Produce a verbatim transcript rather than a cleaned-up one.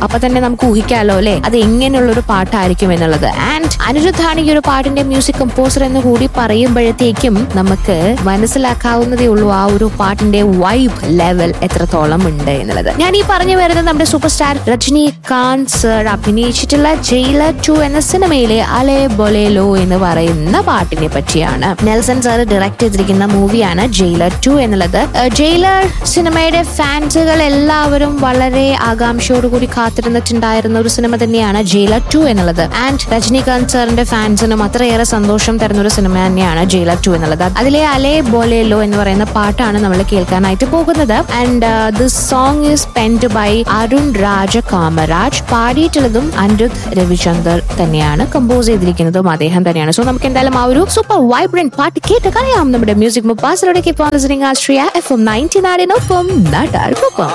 അപ്പൊ തന്നെ നമുക്ക് ഊഹിക്കാലോ അല്ലെ അത് എങ്ങനെയുള്ള ഒരു പാട്ടായിരിക്കും എന്നുള്ളത്. ആൻഡ് അനിരുദ്ധാണ് ഈ ഒരു പാട്ടിന്റെ മ്യൂസിക് കമ്പോസർ എന്ന് കൂടി പറയുമ്പോഴത്തേക്കും നമുക്ക് മനസ്സിലാക്കാവുന്നതേ ഉള്ളൂ ആ ഒരു പാട്ടിന്റെ വൈബ് ലെവൽ എത്രത്തോളം ഉണ്ട് എന്നുള്ളത്. ഞാൻ ഈ പറഞ്ഞു വരുന്നത് നമ്മുടെ super star Rajinikanth sir അഭിനയിച്ചിട്ടുള്ള jailer to എന്ന സിനിമയിലെ അലേ ബൊലേലോ എന്ന് പറയുന്ന പാട്ടിനെ പറ്റിയാണ്. നെൽസൺ സാർ ഡയറക്ട് ചെയ്തിരിക്കുന്ന മൂവിയാണ് ജയിലർ ടു എന്നുള്ളത്. ജയിലർ സിനിമയുടെ ഫാൻസുകൾ എല്ലാവരും വളരെ ആകാംക്ഷയോടുകൂടി കാത്തിരുന്നിട്ടുണ്ടായിരുന്ന ഒരു സിനിമ തന്നെയാണ് ജയിലർ ടു എന്നുള്ളത്. ആൻഡ് രജനീകാന്ത് സാറിന്റെ ഫാൻസിനും അത്രയേറെ സന്തോഷം തരുന്ന ഒരു സിനിമ തന്നെയാണ് ജയിലർ ടു എന്നുള്ളത്. അതിലെ അലേ ബൊലേലോ എന്ന് പറയുന്ന പാട്ടാണ് നമ്മൾ കേൾക്കാനായിട്ട് പോകുന്നത്. And this song is പെൻഡ് by Arun രാജ കാമരാജ്. പാടിയിട്ടുള്ളതും അനിരുദ്ധ് രവിചന്ദർ തന്നെയാണ്. കമ്പോസ് ചെയ്തിരിക്കുന്നതും അദ്ദേഹം തന്നെയാണ്. സോ നമുക്ക് എന്തായാലും ആ ഒരു സൂപ്പർ വൈബ്രന്റ് പാട്ട് കേട്ട് കളയാം നമ്മുടെ music മുപ്പാസിലൂടെ. Keep on listening Austria F M ninety നാടിനൊപ്പം നാട്ടാർക്കൊപ്പം.